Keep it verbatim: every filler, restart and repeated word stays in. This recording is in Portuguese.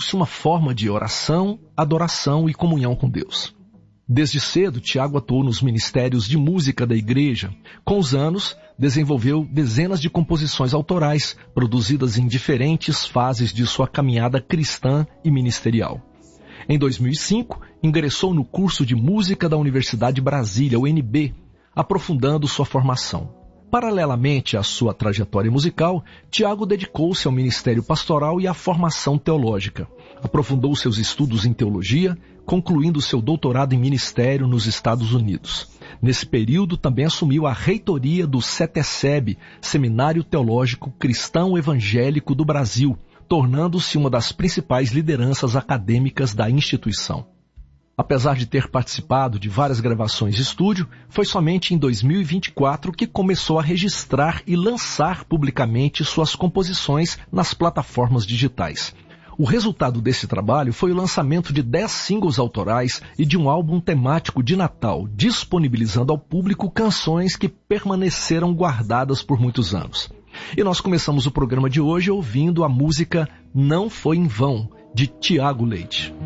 tornou-se uma forma de oração, adoração e comunhão com Deus. Desde cedo, Tiago atuou nos ministérios de música da igreja. Com os anos, desenvolveu dezenas de composições autorais, produzidas em diferentes fases de sua caminhada cristã e ministerial. Em dois mil e cinco, ingressou no curso de música da Universidade de Brasília, U N B, aprofundando sua formação. Paralelamente à sua trajetória musical, Tiago dedicou-se ao ministério pastoral e à formação teológica. Aprofundou seus estudos em teologia, concluindo seu doutorado em ministério nos Estados Unidos. Nesse período, também assumiu a reitoria do CETESEB, Seminário Teológico Cristão Evangélico do Brasil, tornando-se uma das principais lideranças acadêmicas da instituição. Apesar de ter participado de várias gravações de estúdio, foi somente em dois mil e vinte e quatro que começou a registrar e lançar publicamente suas composições nas plataformas digitais. O resultado desse trabalho foi o lançamento de dez singles autorais e de um álbum temático de Natal, disponibilizando ao público canções que permaneceram guardadas por muitos anos. E nós começamos o programa de hoje ouvindo a música Não Foi em Vão, de Tiago Leite.